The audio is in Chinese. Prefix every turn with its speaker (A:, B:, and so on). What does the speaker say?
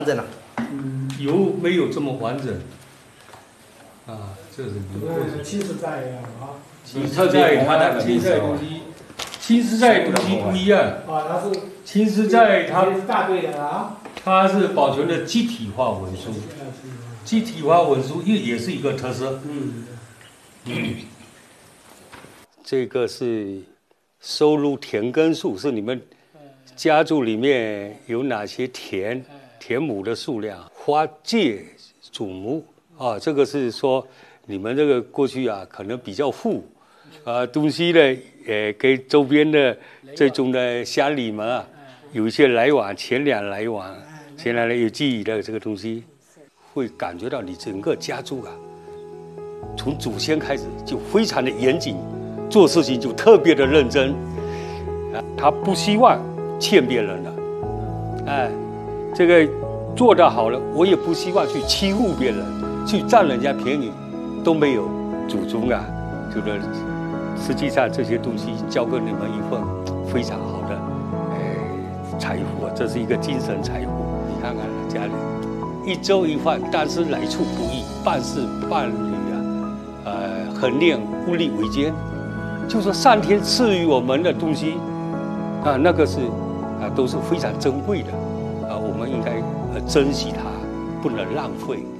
A: 整了。
B: 有没有这么完整？啊，这是
C: 新时代啊，
B: 新时代它的新时代东西，新时代东西不一样
C: 啊，它是
B: 新时代它
C: 是大队的啊，
B: 它是保存的集体化文书，集体化文书也是一个特色。这个是收录田根数，是你们家族里面有哪些田亩的数量，花界祖母啊，这个是说你们这个过去啊可能比较富，东西呢跟周边的这种的乡里们啊有一些来往，钱粮来往，钱粮有记忆的这个东西，会感觉到你整个家族啊，从祖先开始就非常的严谨，做事情就特别的认真，他不希望欠别人的，这个做得好了，我也不希望去欺负别人，去占人家便宜，都没有。祖宗啊，这个实际上这些东西交给你们一份非常好的财富啊，这是一个精神财富。你看看家里一粥一饭，但是来处不易，办事办理啊，很练物力维艰，就说上天赐予我们的东西啊，那个是都是非常珍贵的啊，我们应该珍惜它，不能浪费。